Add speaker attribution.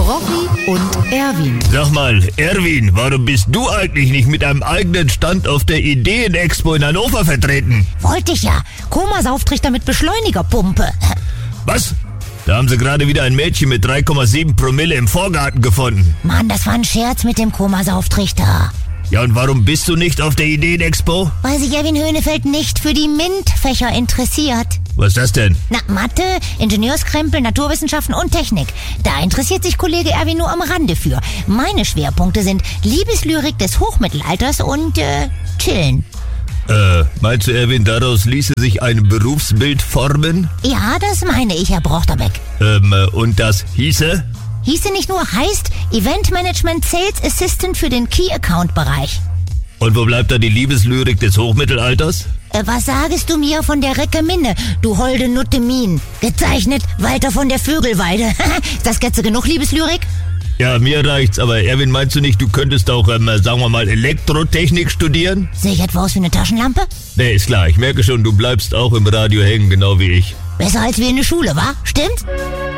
Speaker 1: Rocky und Erwin.
Speaker 2: Sag mal, Erwin, warum bist du eigentlich nicht mit einem eigenen Stand auf der Ideen-Expo in Hannover vertreten?
Speaker 3: Wollte ich ja. Komasaufträchter mit Beschleunigerpumpe.
Speaker 2: Was? Da haben sie gerade wieder ein Mädchen mit 3,7 Promille im Vorgarten gefunden.
Speaker 3: Mann, das war ein Scherz mit dem Komasaufträchter.
Speaker 2: Ja, und warum bist du nicht auf der Ideen-Expo?
Speaker 3: Weil sich Erwin Höhnefeld nicht für die MINT-Fächer interessiert.
Speaker 2: Was ist das denn?
Speaker 3: Na, Mathe, Ingenieurskrempel, Naturwissenschaften und Technik. Da interessiert sich Kollege Erwin nur am Rande für. Meine Schwerpunkte sind Liebeslyrik des Hochmittelalters und, Chillen.
Speaker 2: Meinst du, Erwin, daraus ließe sich ein Berufsbild formen?
Speaker 3: Ja, das meine ich, Herr Brochterbeck.
Speaker 2: Und das hieße?
Speaker 3: Hieße nicht nur, heißt Event Management Sales Assistant für den Key Account Bereich.
Speaker 2: Und wo bleibt da die Liebeslyrik des Hochmittelalters?
Speaker 3: Was sagst du mir von der Recke Minne, du holde Nutte Mien? Gezeichnet Walter von der Vögelweide. Ist das Skizze genug, Liebeslyrik?
Speaker 2: Ja, mir reicht's, aber Erwin, meinst du nicht, du könntest auch, sagen wir mal, Elektrotechnik studieren?
Speaker 3: Sehe ich etwa aus wie eine Taschenlampe?
Speaker 2: Nee, ist klar, ich merke schon, du bleibst auch im Radio hängen, genau wie ich.
Speaker 3: Besser als wir in der Schule, wa? Stimmt's?